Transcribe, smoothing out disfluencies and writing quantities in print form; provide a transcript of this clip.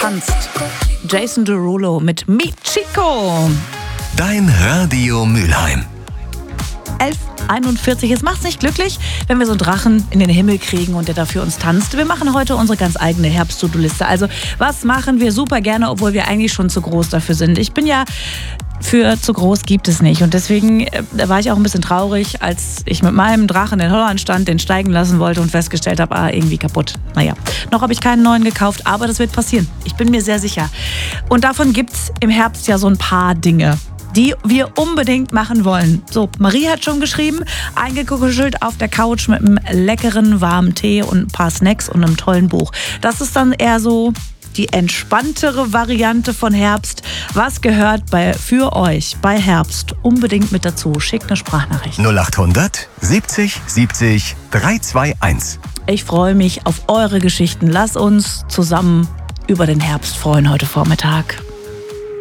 tanzt. Jason Derulo mit Mi Chico. Dein Radio Mülheim. 11:41. Es macht's nicht glücklich, wenn wir so einen Drachen in den Himmel kriegen und der da für uns tanzt. Wir machen heute unsere ganz eigene Herbst-To-Do-Liste. Also was machen wir super gerne, obwohl wir eigentlich schon zu groß dafür sind. Ich bin ja für zu groß gibt es nicht. Und deswegen war ich auch ein bisschen traurig, als ich mit meinem Drachen in Holland stand, den steigen lassen wollte und festgestellt habe, irgendwie kaputt. Naja, noch habe ich keinen neuen gekauft, aber das wird passieren. Ich bin mir sehr sicher. Und davon gibt's im Herbst ja so ein paar Dinge, die wir unbedingt machen wollen. So, Marie hat schon geschrieben, eingekuschelt auf der Couch mit einem leckeren warmen Tee und ein paar Snacks und einem tollen Buch. Das ist dann eher so die entspanntere Variante von Herbst. Was gehört für euch bei Herbst unbedingt mit dazu? Schickt eine Sprachnachricht. 0800 70 70 321. Ich freue mich auf eure Geschichten. Lasst uns zusammen über den Herbst freuen heute Vormittag.